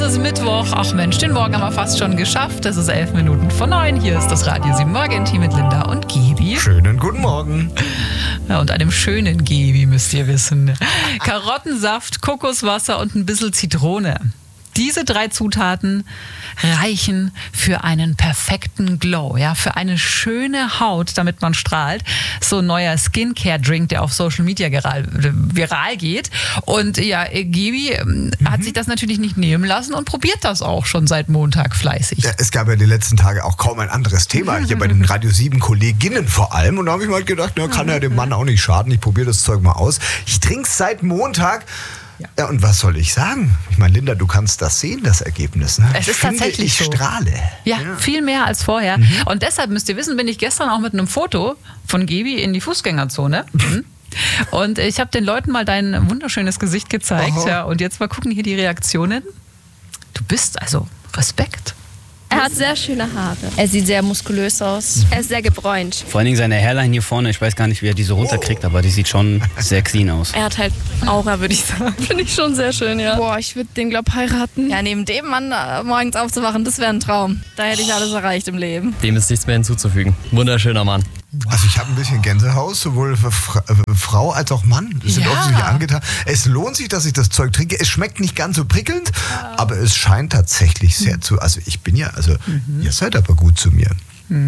ist Mittwoch. Ach Mensch, den Morgen haben wir fast schon geschafft. Es ist 11 Minuten vor 9. Hier ist das Radio 7 Morgen-Team mit Linda und Gibi. Schönen guten Morgen. Ja, und einem schönen Gibi müsst ihr wissen. Karottensaft, Kokoswasser und ein bisschen Zitrone. Diese 3 Zutaten reichen für einen perfekten Glow, ja, für eine schöne Haut, damit man strahlt. So ein neuer Skincare-Drink, der auf Social Media viral geht. Und ja, Gibi hat sich das natürlich nicht nehmen lassen und probiert das auch schon seit Montag fleißig. Ja, es gab ja die letzten Tage auch kaum ein anderes Thema, hier bei den Radio 7 Kolleginnen vor allem. Und da habe ich mal gedacht, na, kann ja dem Mann auch nicht schaden, ich probiere das Zeug mal aus. Ich trinke es seit Montag. Ja, und was soll ich sagen? Ich meine, Linda, du kannst das sehen, das Ergebnis. Ne? Es ist tatsächlich ich so. strahle. Ja, viel mehr als vorher. Und deshalb müsst ihr wissen, bin ich gestern auch mit einem Foto von Gibi in die Fußgängerzone. Und ich habe den Leuten mal dein wunderschönes Gesicht gezeigt. Ja, und jetzt mal gucken hier die Reaktionen. Du bist also Respekt. Er hat sehr schöne Haare. Er sieht sehr muskulös aus. Er ist sehr gebräunt. Vor allen Dingen seine Hairline hier vorne, ich weiß gar nicht, wie er die so runterkriegt, aber die sieht schon sehr clean aus. Er hat halt Aura, würde ich sagen. Finde ich schon sehr schön, ja. Boah, ich würde den, glaub, heiraten. Ja, neben dem Mann morgens aufzuwachen, das wäre ein Traum. Da hätte ich alles erreicht im Leben. Dem ist nichts mehr hinzuzufügen. Wunderschöner Mann. Also ich habe ein bisschen Gänsehaut, sowohl für Frau als auch Mann. Das sind offensichtlich angetan. Es lohnt sich, dass ich das Zeug trinke. Es schmeckt nicht ganz so prickelnd, aber es scheint tatsächlich sehr zu... Also ich bin ja, ihr seid aber gut zu mir.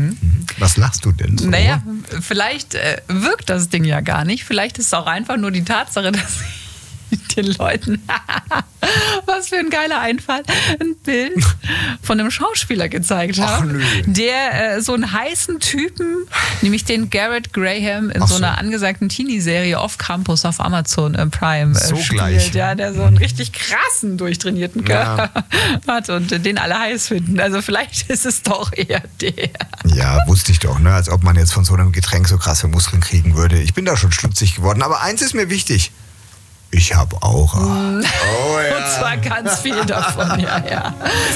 Was lachst du denn so? Naja, vielleicht wirkt das Ding ja gar nicht. Vielleicht ist es auch einfach nur die Tatsache, dass den Leuten, was für ein geiler Einfall, ein Bild von einem Schauspieler gezeigt haben, der so einen heißen Typen, nämlich den Garrett Graham in so einer angesagten Teenie-Serie Off-Campus auf Amazon Prime spielt. Gleich. Ja, der so einen richtig krassen, durchtrainierten Körper hat und den alle heiß finden. Also vielleicht ist es doch eher der. Ja, wusste ich doch, ne? Als ob man jetzt von so einem Getränk so krasse Muskeln kriegen würde. Ich bin da schon stutzig geworden. Aber eins ist mir wichtig. Ich habe Aura. Oh, ja. Und zwar ganz viel davon, ja.